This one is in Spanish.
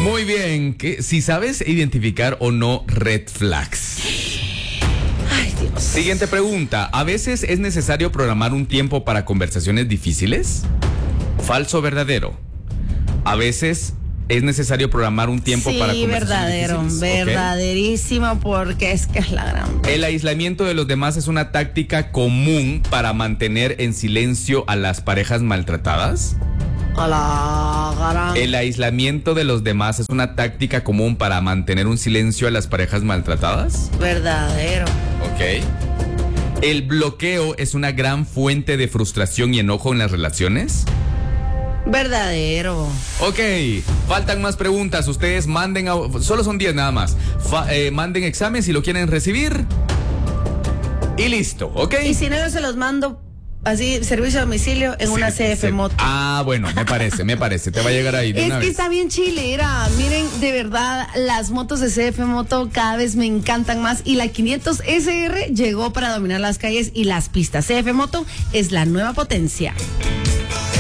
Muy bien, si sabes identificar o no red flags. Ay, Dios. Siguiente pregunta. ¿A veces es necesario programar un tiempo para conversaciones difíciles? ¿Falso o verdadero? A veces es necesario programar un tiempo para conversaciones difíciles. Verdaderísimo, porque es que es la gran... El aislamiento de los demás es una táctica común para mantener en silencio a las parejas maltratadas. El aislamiento de los demás es una táctica común para mantener un silencio a las parejas maltratadas. Verdadero. Ok. El bloqueo es una gran fuente de frustración y enojo en las relaciones. Verdadero. Ok, faltan más preguntas. Ustedes manden, solo son 10 nada más. Manden examen si lo quieren recibir. Y listo, ¿ok? Y si no, yo se los mando así, servicio a domicilio en una CF Moto. Ah, bueno, me parece. Te va a llegar ahí de es una que vez. está bien chilera. Miren, de verdad, las motos de CF Moto cada vez me encantan más. Y la 500 SR llegó para dominar las calles y las pistas. CF Moto es la nueva potencia.